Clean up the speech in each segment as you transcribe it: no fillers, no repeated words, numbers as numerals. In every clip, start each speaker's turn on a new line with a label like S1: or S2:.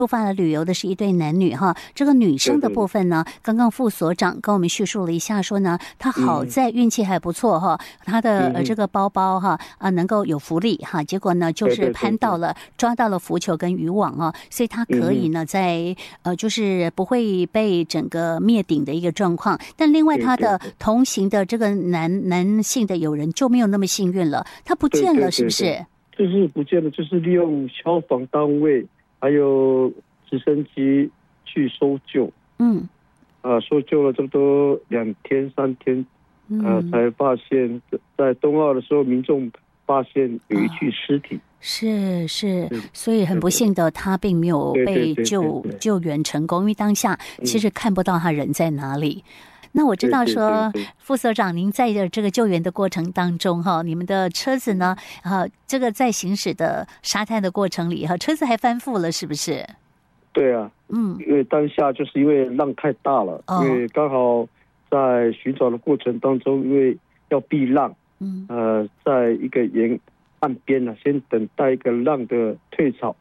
S1: 出发了旅游的是一对男女哈，这个女生的部分呢，刚刚副所长跟我们叙述了一下，说呢，她好在运气还不错哈，她的这个包包哈能够有浮力哈，结果呢就是攀到了抓到了浮球跟渔网啊，所以她可以呢在就是不会被整个灭顶的一个状况。但另外她的同行的这个男性的友人就没有那么幸运了，他不见了，是不是？
S2: 就是不见了，就是利用消防单位还有直升机去搜救，搜救了差不多2天3天，才发现，在冬奥的时候，民众发现有一具尸体。
S1: 是，所以很不幸的，他并没有被救援成功，因为当下其实看不到他人在哪里。那我知道说，副所长，您在这个救援的过程当中，哈，你们的车子呢，这个在行驶的沙滩的过程里，哈，车子还翻覆了，是不是？
S2: 对啊，因为当下就是因为浪太大了，因为刚好在寻找的过程当中，因为要避浪，在一个沿岸边呢，先等待一个浪的退潮，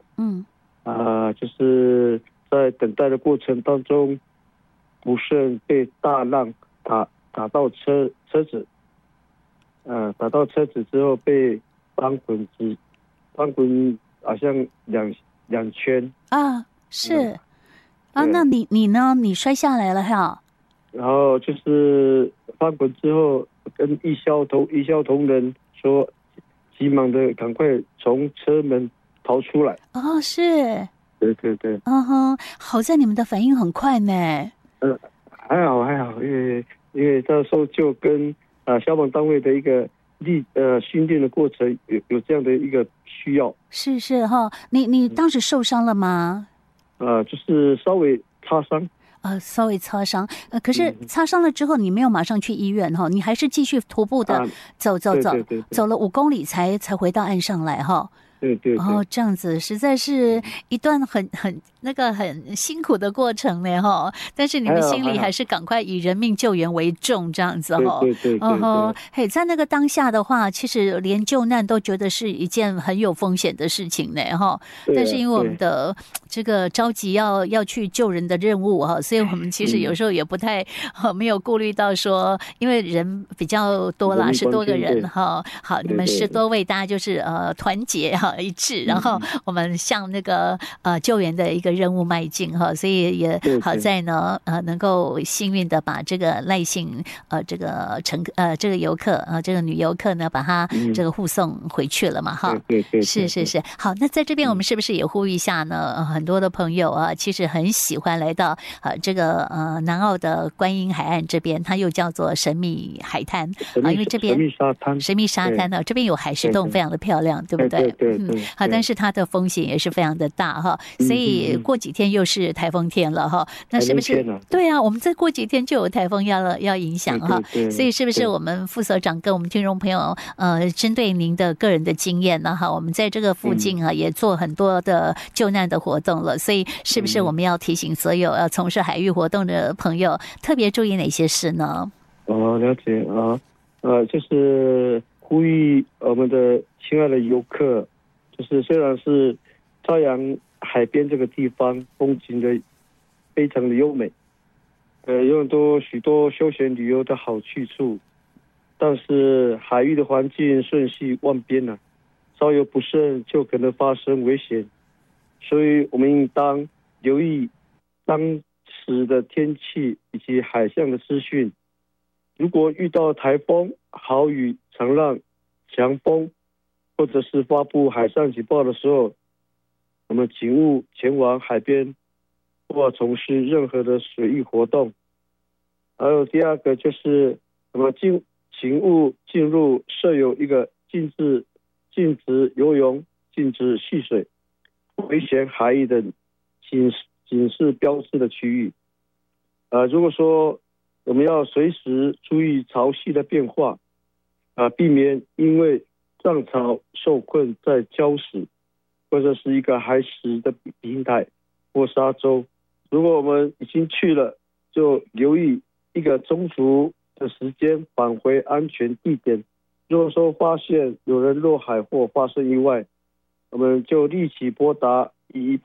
S2: 就是在等待的过程当中。不慎被大浪打到车子，打到车子之后被翻滚好像两圈
S1: 啊，是啊，那你呢？你摔下来了哈？
S2: 然后就是翻滚之后，跟义消同仁说，急忙的赶快从车门逃出来。
S1: 哦，是，
S2: 对，
S1: 好在你们的反应很快呢。
S2: 还好，因为在搜救跟消防单位的一个训练的过程有这样的一个需要。是
S1: 哈，你当时受伤了吗？
S2: 就是稍微擦伤。
S1: 稍微擦伤，可是擦伤了之后，你没有马上去医院哈，你还是继续徒步的走了5公里才回到岸上来哈。
S2: 对，
S1: 这样子实在是一段很辛苦的过程呢哈，但是你们心里还是赶快以人命救援为重这样子哈。对，在那个当下的话，其实连救难都觉得是一件很有风险的事情呢哈。但是因为我们的这个着急要去救人的任务哈，所以我们其实有时候也不太没有顾虑到说，因为人比较多啦，10多个人哈，好，你们10多位大家就是团结哈。一致，然后我们向那个救援的一个任务迈进哈，所以也好在呢能够幸运的把这个赖姓这个这个游客这个女游客呢把她这个护送回去了嘛哈。是好，那在这边我们是不是也呼吁一下呢？很多的朋友啊，其实很喜欢来到这个南澳的观音海岸这边，它又叫做神秘海滩因为这边神秘沙滩呢，这边有海石洞，非常的漂亮，对不对？对。好，但是它的风险也是非常的大哈，所以过几天又是台风天了哈，那是不是？对啊，我们再过几天就有台风要影响哈，所以是不是我们副所长跟我们听众朋友针对您的个人的经验呢哈，我们在这个附近也做很多的救难的活动了，所以是不是我们要提醒所有要从事海域活动的朋友特别注意哪些事呢？
S2: 了解就是呼吁我们的亲爱的游客。就是虽然是朝阳海边这个地方风景的非常的优美，有许多休闲旅游的好去处，但是海域的环境瞬息万变稍有不慎就可能发生危险，所以我们应当留意当时的天气以及海象的资讯。如果遇到台风、豪雨、长浪、强风，或者是发布海上警报的时候，我们请勿前往海边或从事任何的水域活动。还有第二个就是我们请勿进入设有一个禁止游泳、禁止戏水、危险海域的警示标志的区域。如果说我们要随时注意潮汐的变化，避免因为涨潮受困在礁石或者是一个海蚀的平台或沙洲。如果我们已经去了，就留意一个充足的时间返回安全地点。如果说发现有人落海或发生意外，我们就立即拨打118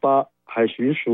S2: 海巡署